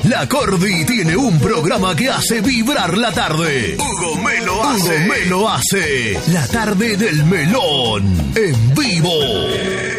La Cordi tiene un programa que hace vibrar la tarde. Hugo Melo hace la tarde del melón en vivo.